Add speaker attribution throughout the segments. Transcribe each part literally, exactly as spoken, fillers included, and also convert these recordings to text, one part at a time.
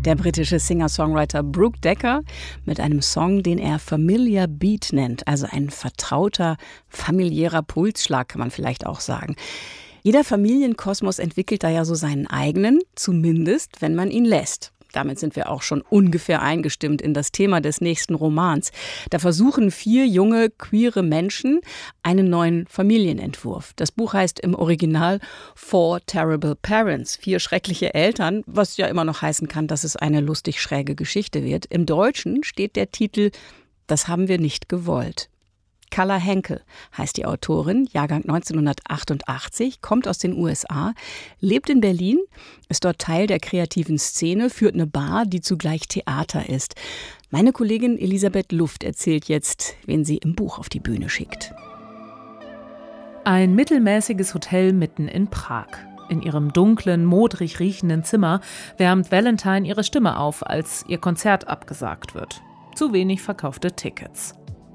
Speaker 1: Der britische Singer-Songwriter Brooke Decker mit einem Song, den er Familiar Beat nennt, also ein vertrauter, familiärer Pulsschlag, kann man vielleicht auch sagen. Jeder Familienkosmos entwickelt da ja so seinen eigenen, zumindest wenn man ihn lässt. Damit sind wir auch schon ungefähr eingestimmt in das Thema des nächsten Romans. Da versuchen vier junge, queere Menschen einen neuen Familienentwurf. Das Buch heißt im Original Four Terrible Parents, vier schreckliche Eltern, was ja immer noch heißen kann, dass es eine lustig schräge Geschichte wird. Im Deutschen steht der Titel Das haben wir nicht gewollt. Calla Henkel heißt die Autorin, Jahrgang neunzehnhundertachtundachtzig, kommt aus den U S A, lebt in Berlin, ist dort Teil der kreativen Szene, führt eine Bar, die zugleich Theater ist. Meine Kollegin Elisabeth Luft erzählt jetzt, wen sie im Buch auf die Bühne schickt.
Speaker 2: Ein mittelmäßiges Hotel mitten in Prag. In ihrem dunklen, modrig riechenden Zimmer wärmt Valentine ihre Stimme auf, als ihr Konzert abgesagt wird. Zu wenig verkaufte Tickets.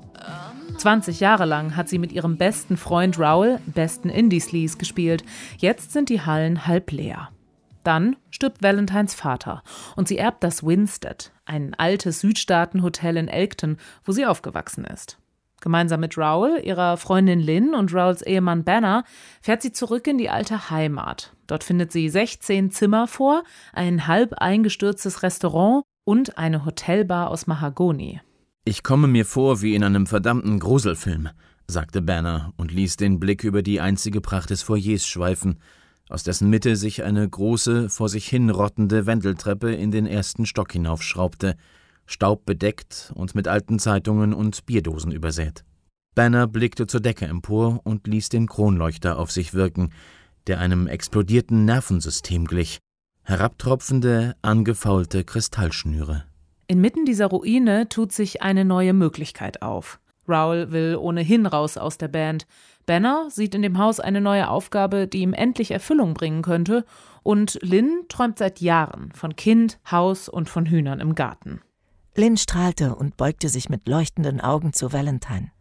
Speaker 2: zwanzig Jahre lang hat sie mit ihrem besten Freund Raoul besten Indie-Sleaze gespielt. Jetzt sind die Hallen halb leer. Dann stirbt Valentines Vater und sie erbt das Winstead, ein altes Südstaaten-Hotel in Elkton, wo sie aufgewachsen ist. Gemeinsam mit Raoul, ihrer Freundin Lynn und Raouls Ehemann Banner fährt sie zurück in die alte Heimat. Dort findet sie sechzehn Zimmer vor, ein halb eingestürztes Restaurant und eine Hotelbar aus Mahagoni.
Speaker 3: »Ich komme mir vor wie in einem verdammten Gruselfilm«, sagte Banner und ließ den Blick über die einzige Pracht des Foyers schweifen, aus dessen Mitte sich eine große, vor sich hin rottende Wendeltreppe in den ersten Stock hinaufschraubte, staubbedeckt und mit alten Zeitungen und Bierdosen übersät. Banner blickte zur Decke empor und ließ den Kronleuchter auf sich wirken, der einem explodierten Nervensystem glich, herabtropfende, angefaulte Kristallschnüre.
Speaker 2: Inmitten dieser Ruine tut sich eine neue Möglichkeit auf. Raoul will ohnehin raus aus der Band. Banner sieht in dem Haus eine neue Aufgabe, die ihm endlich Erfüllung bringen könnte. Und Lynn träumt seit Jahren von Kind, Haus und von Hühnern im Garten.
Speaker 4: Lynn strahlte und beugte sich mit leuchtenden Augen zu Valentine.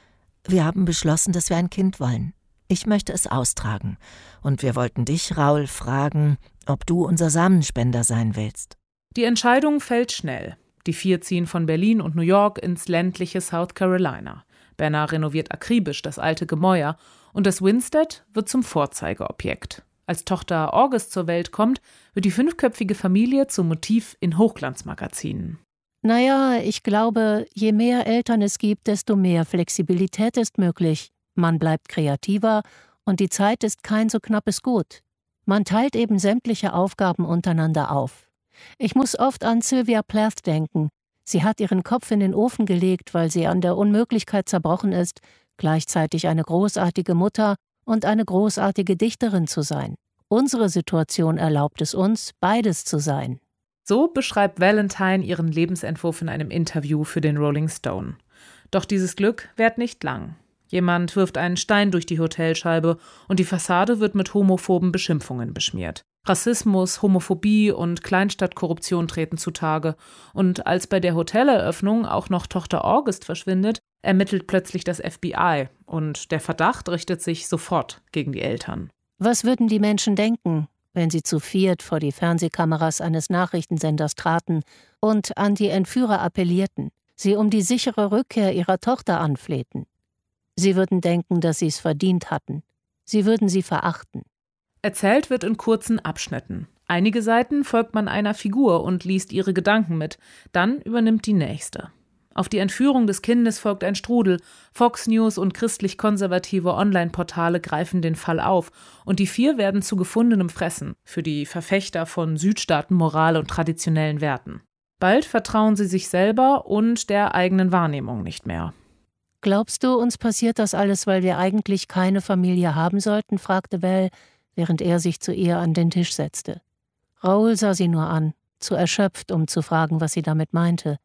Speaker 4: Wir haben beschlossen, dass wir ein Kind wollen. Ich möchte es austragen. Und wir wollten dich, Raoul, fragen, ob du unser Samenspender sein willst.
Speaker 2: Die Entscheidung fällt schnell. Die vier ziehen von Berlin und New York ins ländliche South Carolina. Banner renoviert akribisch das alte Gemäuer und das Winstead wird zum Vorzeigeobjekt. Als Tochter August zur Welt kommt, wird die fünfköpfige Familie zum Motiv in Hochglanzmagazinen.
Speaker 5: Naja, ich glaube, je mehr Eltern es gibt, desto mehr Flexibilität ist möglich. Man bleibt kreativer und die Zeit ist kein so knappes Gut. Man teilt eben sämtliche Aufgaben untereinander auf. Ich muss oft an Sylvia Plath denken. Sie hat ihren Kopf in den Ofen gelegt, weil sie an der Unmöglichkeit zerbrochen ist, gleichzeitig eine großartige Mutter und eine großartige Dichterin zu sein. Unsere Situation erlaubt es uns, beides zu sein.
Speaker 2: So beschreibt Valentine ihren Lebensentwurf in einem Interview für den Rolling Stone. Doch dieses Glück währt nicht lang. Jemand wirft einen Stein durch die Hotelscheibe und die Fassade wird mit homophoben Beschimpfungen beschmiert. Rassismus, Homophobie und Kleinstadtkorruption treten zutage. Und als bei der Hoteleröffnung auch noch Tochter August verschwindet, ermittelt plötzlich das F B I und der Verdacht richtet sich sofort gegen die Eltern.
Speaker 5: Was würden die Menschen denken, wenn sie zu viert vor die Fernsehkameras eines Nachrichtensenders traten und an die Entführer appellierten, sie um die sichere Rückkehr ihrer Tochter anflehten? Sie würden denken, dass sie es verdient hatten. Sie würden sie verachten.
Speaker 2: Erzählt wird in kurzen Abschnitten. Einige Seiten folgt man einer Figur und liest ihre Gedanken mit. Dann übernimmt die nächste. Auf die Entführung des Kindes folgt ein Strudel. Fox News und christlich-konservative Online-Portale greifen den Fall auf. Und die vier werden zu gefundenem Fressen für die Verfechter von Südstaatenmoral und traditionellen Werten. Bald vertrauen sie sich selber und der eigenen Wahrnehmung nicht mehr.
Speaker 5: »Glaubst du, uns passiert das alles, weil wir eigentlich keine Familie haben sollten?« fragte Val, während er sich zu ihr an den Tisch setzte. Raoul sah sie nur an, zu erschöpft, um zu fragen, was sie damit meinte.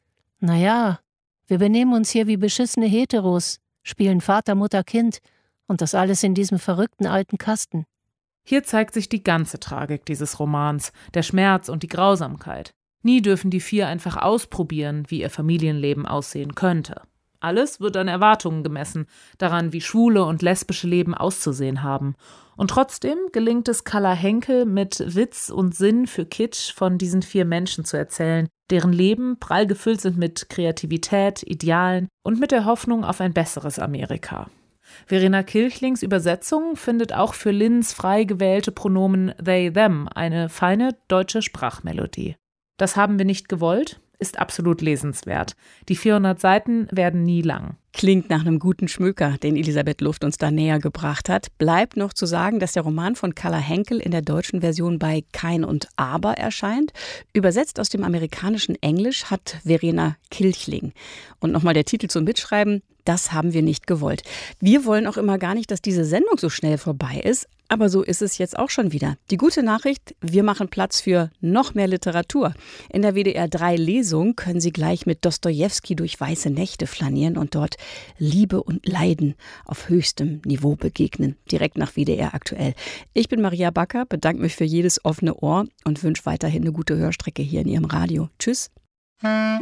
Speaker 5: »Naja, wir benehmen uns hier wie beschissene Heteros, spielen Vater, Mutter, Kind und das alles in diesem verrückten alten Kasten.«
Speaker 2: Hier zeigt sich die ganze Tragik dieses Romans, der Schmerz und die Grausamkeit. Nie dürfen die vier einfach ausprobieren, wie ihr Familienleben aussehen könnte. Alles wird an Erwartungen gemessen, daran, wie schwule und lesbische Leben auszusehen haben. Und trotzdem gelingt es Calla Henkel, mit Witz und Sinn für Kitsch von diesen vier Menschen zu erzählen, deren Leben prall gefüllt sind mit Kreativität, Idealen und mit der Hoffnung auf ein besseres Amerika. Verena Kilchlings Übersetzung findet auch für Linns frei gewählte Pronomen they, them eine feine deutsche Sprachmelodie. Das haben wir nicht gewollt, ist absolut lesenswert. Die vierhundert Seiten werden nie lang.
Speaker 1: Klingt nach einem guten Schmöker, den Elisabeth Luft uns da näher gebracht hat. Bleibt noch zu sagen, dass der Roman von Calla Henkel in der deutschen Version bei Kein und Aber erscheint. Übersetzt aus dem amerikanischen Englisch hat Verena Kilchling. Und nochmal der Titel zum Mitschreiben: Das haben wir nicht gewollt. Wir wollen auch immer gar nicht, dass diese Sendung so schnell vorbei ist. Aber so ist es jetzt auch schon wieder. Die gute Nachricht: Wir machen Platz für noch mehr Literatur. In der W D R drei Lesung können Sie gleich mit Dostojewski durch weiße Nächte flanieren und dort Liebe und Leiden auf höchstem Niveau begegnen. Direkt nach W D R aktuell. Ich bin Maria Backer, bedanke mich für jedes offene Ohr und wünsche weiterhin eine gute Hörstrecke hier in Ihrem Radio. Tschüss.